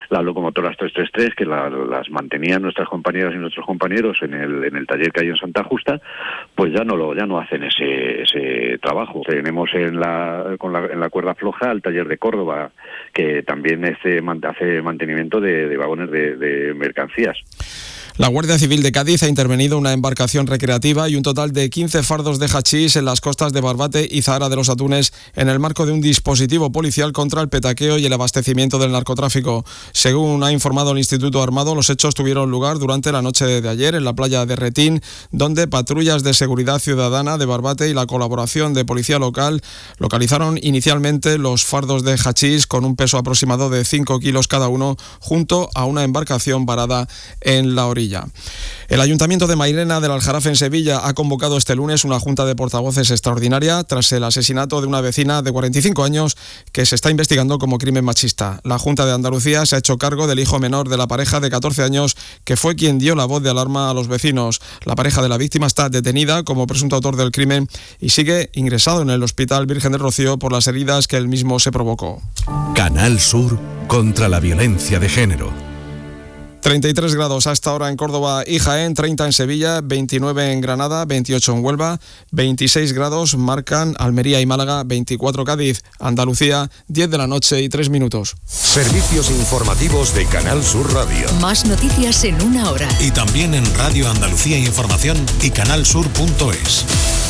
las locomotoras 333, que las mantenían nuestras compañeras y nuestros compañeros en el taller que hay en Santa Justa, pues ya no hacen ese trabajo. Tenemos en la cuerda floja al taller de Córdoba, que también hace mantenimiento de vagones de mercancías. La Guardia Civil de Cádiz ha intervenido una embarcación recreativa y un total de 15 fardos de hachís en las costas de Barbate y Zahara de los Atunes en el marco de un dispositivo policial contra el petaqueo y el abastecimiento del narcotráfico. Según ha informado el Instituto Armado, los hechos tuvieron lugar durante la noche de ayer en la playa de Retín, donde patrullas de seguridad ciudadana de Barbate y la colaboración de policía local localizaron inicialmente los fardos de hachís con un peso aproximado de 5 kilos cada uno junto a una embarcación varada en la orilla. El Ayuntamiento de Mairena del Aljarafe en Sevilla ha convocado este lunes una junta de portavoces extraordinaria tras el asesinato de una vecina de 45 años que se está investigando como crimen machista. La Junta de Andalucía se ha hecho cargo del hijo menor de la pareja de 14 años que fue quien dio la voz de alarma a los vecinos. La pareja de la víctima está detenida como presunto autor del crimen y sigue ingresado en el Hospital Virgen del Rocío por las heridas que él mismo se provocó. Canal Sur contra la violencia de género. 33 grados a esta hora en Córdoba y Jaén, 30 en Sevilla, 29 en Granada, 28 en Huelva, 26 grados marcan Almería y Málaga, 24 Cádiz, Andalucía, 10 de la noche y 3 minutos. Servicios informativos de Canal Sur Radio. Más noticias en una hora. Y también en Radio Andalucía Información y canalsur.es.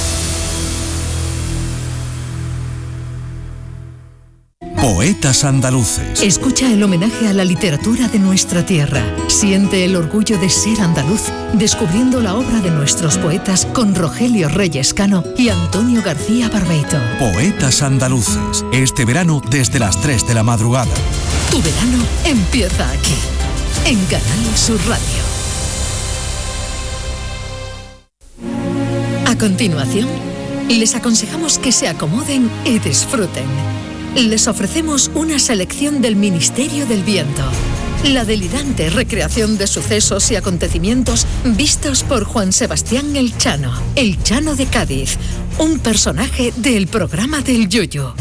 Poetas andaluces. Escucha el homenaje a la literatura de nuestra tierra. Siente el orgullo de ser andaluz, descubriendo la obra de nuestros poetas con Rogelio Reyes Cano y Antonio García Barbeito. Poetas andaluces. Este verano desde las 3 de la madrugada. Tu verano empieza aquí, en Canal Sur Radio. A continuación, les aconsejamos que se acomoden y disfruten. Les ofrecemos una selección del Ministerio del Viento. La delirante recreación de sucesos y acontecimientos vistos por Juan Sebastián el Chano de Cádiz, un personaje del programa del Yoyo.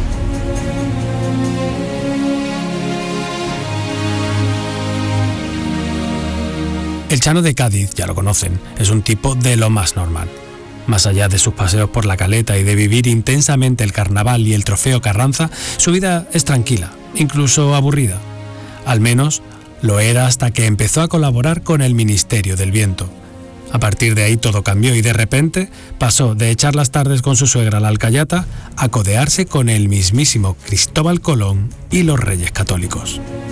El Chano de Cádiz, ya lo conocen, es un tipo de lo más normal. Más allá de sus paseos por la Caleta y de vivir intensamente el carnaval y el trofeo Carranza, su vida es tranquila, incluso aburrida. Al menos lo era hasta que empezó a colaborar con el Ministerio del Viento. A partir de ahí todo cambió y de repente pasó de echar las tardes con su suegra la alcayata a codearse con el mismísimo Cristóbal Colón y los Reyes Católicos.